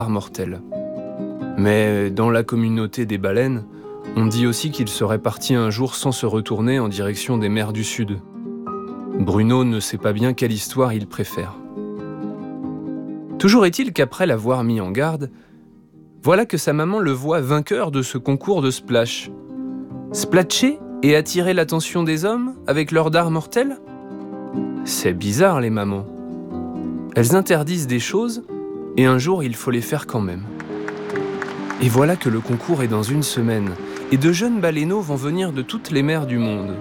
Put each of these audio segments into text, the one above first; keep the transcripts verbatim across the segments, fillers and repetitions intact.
mortel. Mais dans la communauté des baleines, on dit aussi qu'il serait parti un jour sans se retourner en direction des mers du Sud. Bruno ne sait pas bien quelle histoire il préfère. Toujours est-il qu'après l'avoir mis en garde, voilà que sa maman le voit vainqueur de ce concours de splash. Splatcher et attirer l'attention des hommes avec leur dard mortel ? C'est bizarre, les mamans. Elles interdisent des choses et un jour il faut les faire quand même. Et voilà que le concours est dans une semaine et de jeunes baleineaux vont venir de toutes les mers du monde.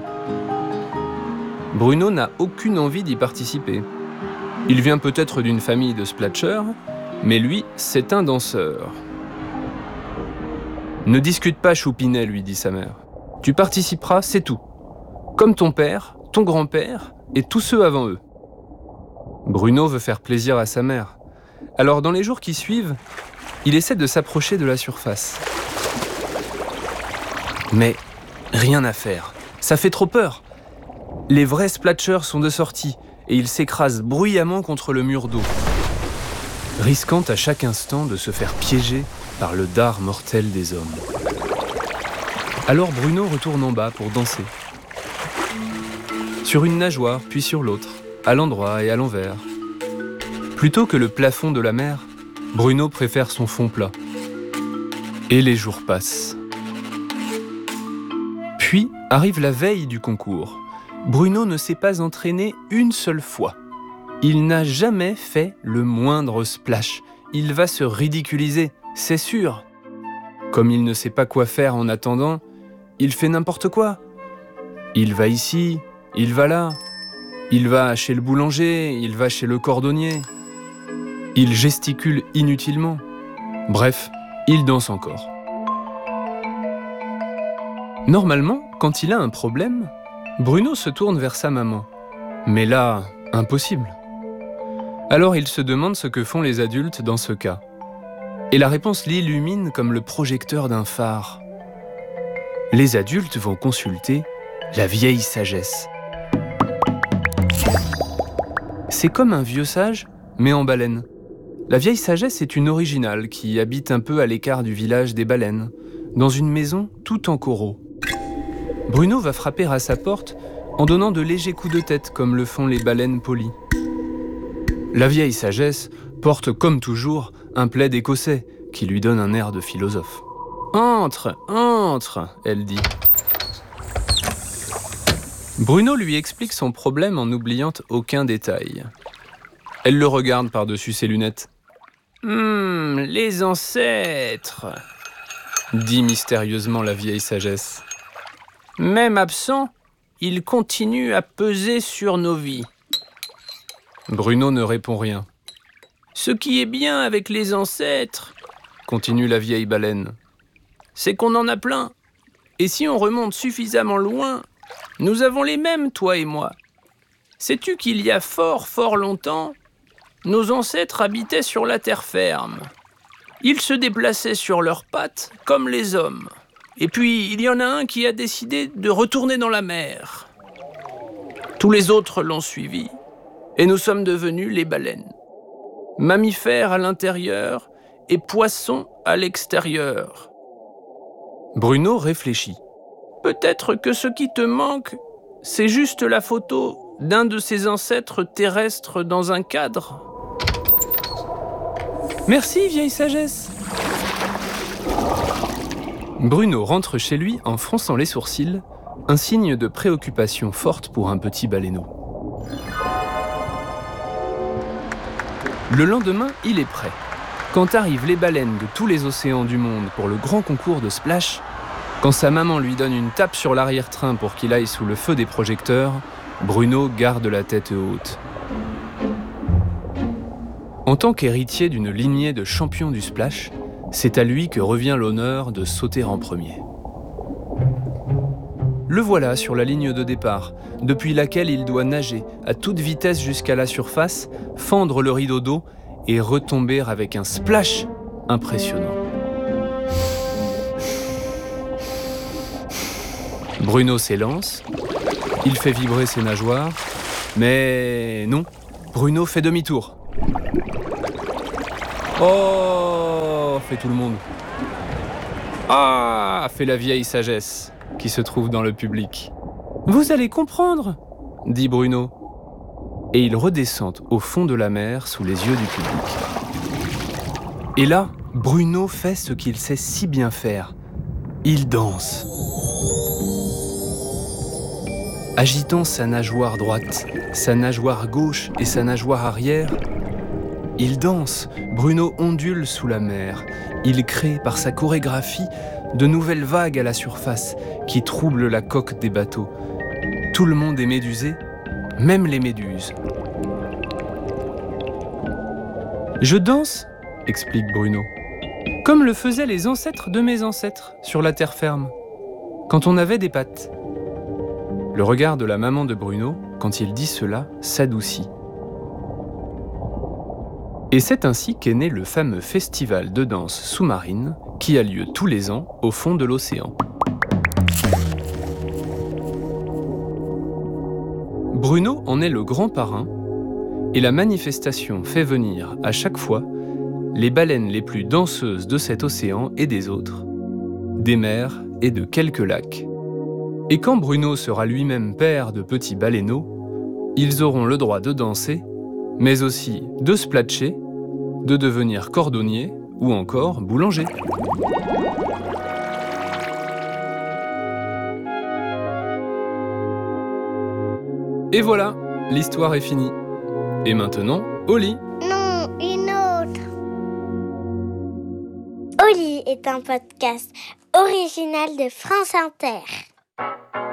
Bruno n'a aucune envie d'y participer. Il vient peut-être d'une famille de splatchers, mais lui, c'est un danseur. « Ne discute pas, Choupinet, lui dit sa mère. Tu participeras, c'est tout. Comme ton père, ton grand-père et tous ceux avant eux. » Bruno veut faire plaisir à sa mère. Alors dans les jours qui suivent, il essaie de s'approcher de la surface. Mais rien à faire, ça fait trop peur. Les vrais splatchers sont de sortie et ils s'écrasent bruyamment contre le mur d'eau, risquant à chaque instant de se faire piéger par le dard mortel des hommes. Alors Bruno retourne en bas pour danser. Sur une nageoire, puis sur l'autre, à l'endroit et à l'envers. Plutôt que le plafond de la mer, Bruno préfère son fond plat. Et les jours passent. Puis arrive la veille du concours. Bruno ne s'est pas entraîné une seule fois. Il n'a jamais fait le moindre splash. Il va se ridiculiser, c'est sûr. Comme il ne sait pas quoi faire en attendant, il fait n'importe quoi. Il va ici, il va là. Il va chez le boulanger, il va chez le cordonnier. Il gesticule inutilement. Bref, il danse encore. Normalement, quand il a un problème, Bruno se tourne vers sa maman. Mais là, impossible. Alors il se demande ce que font les adultes dans ce cas. Et la réponse l'illumine comme le projecteur d'un phare. Les adultes vont consulter la vieille sagesse. C'est comme un vieux sage, mais en baleine. La vieille sagesse est une originale qui habite un peu à l'écart du village des baleines, dans une maison tout en coraux. Bruno va frapper à sa porte en donnant de légers coups de tête comme le font les baleines polies. La vieille sagesse porte comme toujours un plaid écossais qui lui donne un air de philosophe. « Entre, entre !» elle dit. Bruno lui explique son problème en n'oubliant aucun détail. Elle le regarde par-dessus ses lunettes. « Hum, les ancêtres !» dit mystérieusement la vieille sagesse. « Même absents, ils continuent à peser sur nos vies. » Bruno ne répond rien. « Ce qui est bien avec les ancêtres, » continue la vieille baleine, « c'est qu'on en a plein. Et si on remonte suffisamment loin, nous avons les mêmes, toi et moi. Sais-tu qu'il y a fort, fort longtemps, nos ancêtres habitaient sur la terre ferme. Ils se déplaçaient sur leurs pattes comme les hommes. Et puis, il y en a un qui a décidé de retourner dans la mer. Tous les autres l'ont suivi. Et nous sommes devenus les baleines. Mammifères à l'intérieur et poissons à l'extérieur. » Bruno réfléchit. « Peut-être que ce qui te manque, c'est juste la photo d'un de ses ancêtres terrestres dans un cadre. » « Merci, vieille sagesse !» Bruno rentre chez lui en fronçant les sourcils, un signe de préoccupation forte pour un petit baleineau. Le lendemain, il est prêt. Quand arrivent les baleines de tous les océans du monde pour le grand concours de splash, quand sa maman lui donne une tape sur l'arrière-train pour qu'il aille sous le feu des projecteurs, Bruno garde la tête haute. En tant qu'héritier d'une lignée de champions du splash, c'est à lui que revient l'honneur de sauter en premier. Le voilà sur la ligne de départ, depuis laquelle il doit nager à toute vitesse jusqu'à la surface, fendre le rideau d'eau et retomber avec un splash impressionnant. Bruno s'élance, il fait vibrer ses nageoires, mais non, Bruno fait demi-tour. Oh, fait tout le monde. Ah, fait la vieille sagesse qui se trouve dans le public. Vous allez comprendre, dit Bruno. Et ils redescendent au fond de la mer sous les yeux du public. Et là, Bruno fait ce qu'il sait si bien faire. Il danse. Agitant sa nageoire droite, sa nageoire gauche et sa nageoire arrière, il danse. Bruno ondule sous la mer. Il crée par sa chorégraphie de nouvelles vagues à la surface qui troublent la coque des bateaux. Tout le monde est médusé, même les méduses. Je danse, explique Bruno, comme le faisaient les ancêtres de mes ancêtres sur la terre ferme, quand on avait des pattes. Le regard de la maman de Bruno, quand il dit cela, s'adoucit. Et c'est ainsi qu'est né le fameux festival de danse sous-marine qui a lieu tous les ans au fond de l'océan. Bruno en est le grand parrain et la manifestation fait venir à chaque fois les baleines les plus danseuses de cet océan et des autres, des mers et de quelques lacs. Et quand Bruno sera lui-même père de petits baleineaux, ils auront le droit de danser, mais aussi de splatcher, de devenir cordonnier ou encore boulanger. Et voilà, l'histoire est finie. Et maintenant, au lit. Non, une autre. Au lit est un podcast original de France Inter.